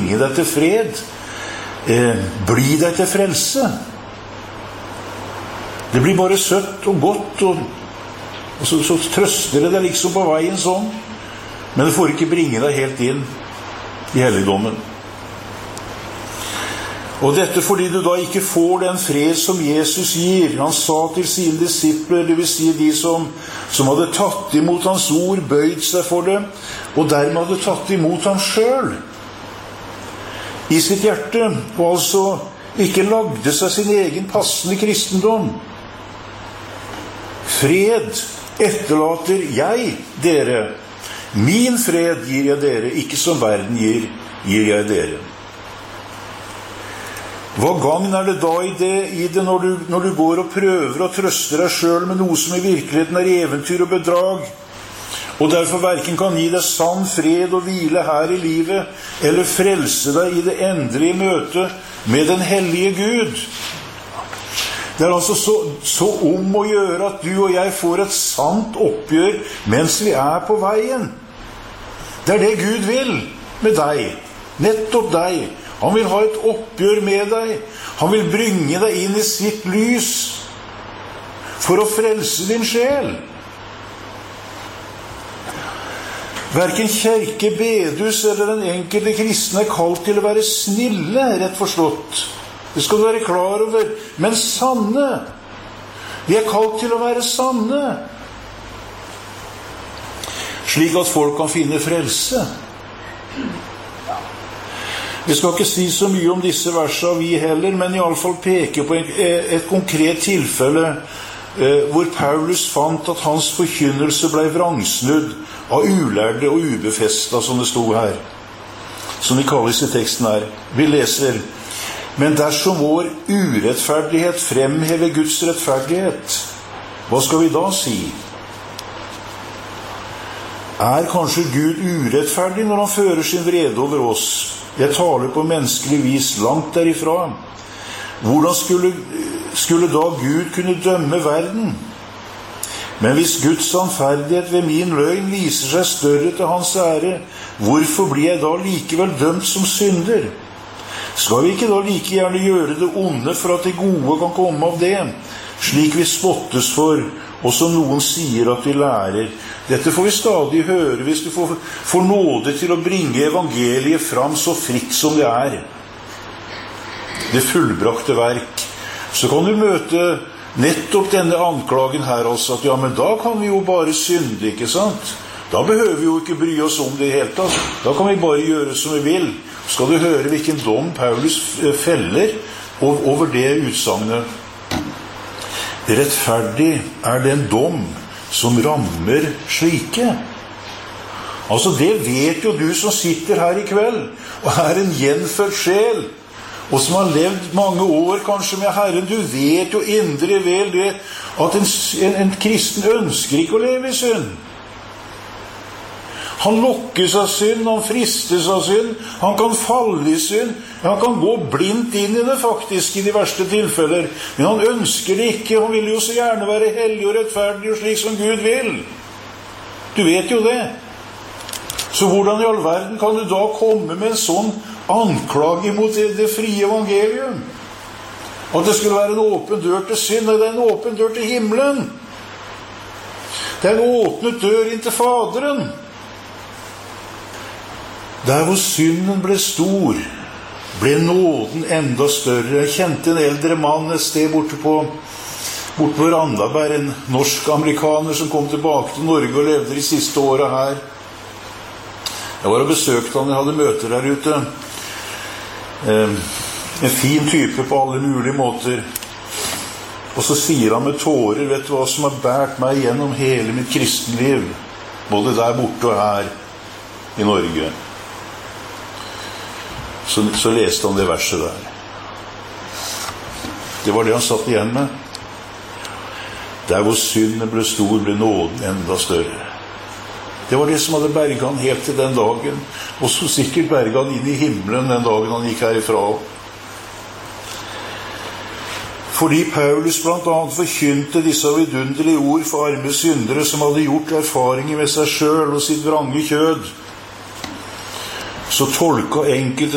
bringe deg til fred, bli deg til frelse. Det blir bare søtt og godt, og så trøster det deg liksom på veien sånn, men det får ikke bringe deg helt inn i helligdommen. Og dette fordi du da ikke får den fred som Jesus gir. Han sa til sine disipler, det vil si de som hadde tatt imot hans ord, bøyd seg for det, og dermed hadde tatt imot ham selv i sitt hjerte, og altså ikke lagde seg sin egen passende kristendom. Fred etterlater jeg dere. Min fred gir jeg dere, ikke som verden gir jeg dere. Hva gagn er det da i det når du går og prøver å trøste deg selv med noe som i virkeligheten er eventyr og bedrag, og derfor hverken kan gi deg sann fred og hvile her i livet, eller frelse deg i det endelige møtet med den hellige Gud? Det er altså så om å gjøre at du og jeg får et sant oppgjør mens vi er på veien. Det er det Gud vil med deg, nettopp deg. Han vil ha et oppgjør med deg. Han vil bringe deg inn i sitt lys for å frelse din sjel. Hverken kirke, bedehus eller den enkelte kristne er kalt til å være snille, rett forstått. Det skal du være klar over. Men sanne. Vi er kalt til å være sanne. Slik at folk kan finne frelse. Vi skal ikke si så mye om disse versene vi heller, men i alle fall peke på et konkret tilfelle hvor Paulus fant at hans forkynnelse ble vrangsnudd av ulærde og ubefesta, som det stod her, som det kalles i teksten her. Vi leser: men dersom vår urettferdighet fremhever Guds rettferdighet, hva skal vi da si? Er kanskje Gud urettferdig når han fører sin vrede over oss? Jeg taler på menneskelig vis langt derifra. Hvordan skulle da Gud kunne dømme verden? Men hvis Guds sannferdighet ved min løgn viser seg større til hans ære, hvorfor blir jeg da likevel dømt som synder? Skal vi ikke da like gjerne gjøre det onde for at det gode kan komme av det, slik vi spottes for, og som noen sier at vi lærer? Dette får vi stadig høre hvis du får nåde til å bringe evangeliet fram så fritt som det er. Det fullbrakte verk. Så kan du møte nettopp denne anklagen her også, at ja, men da kan vi jo bare synde, ikke sant? Da behøver vi jo ikke bry oss om det helt tatt. Da kan vi bare gjøre som vi vil. Skal du høre hvilken dom Paulus feller over det utsagnet? Rettferdig er den dom som rammer slike. Altså det vet jo du som sitter her i kveld og er en gjenfødt sjel, og som har levd mange år kanskje med Herren. Du vet jo indre vel det at en kristen ønsker ikke å leve i synd. Han lokkes av synd, han fristes av synd, han kan falle i synd, han kan gå blindt inn i det faktisk i de verste tilfeller, men han ønsker det ikke. Han vil jo så gjerne være hellig og rettferdig og slik som Gud vil. Du vet jo det. Så hvordan i all verden kan du da komme med en sånn anklage mot det frie evangelium? At det skulle være en åpen dør til synd? Det er en åpen dør til himmelen. Det er en åpnet dør inn til Faderen. Der hvor synden ble stor, ble nåden enda større. Jeg kjente en eldre mann et sted borte på Randaberg, en norsk-amerikaner som kom tilbake til Norge og levde de siste årene her. Jeg var og besøkte han, jeg hadde møter der ute. En fin type på alle mulige måter. Og så sier han med tårer, vet du hva som har bært meg gjennom hele mitt kristenliv, både der borte og her i Norge? Så leste han det verset der. Det var det han satt igjen med. Der hvor synden ble stor, ble nåden enda større. Det var det som hadde berget han helt til den dagen, og så sikkert berget han inn i himmelen den dagen han gikk herifra. Fordi Paulus blant annet forkynte disse vidunderlige ord for arme syndere som hadde gjort erfaringer med seg selv og sitt vrange kjød, så tolka enkelte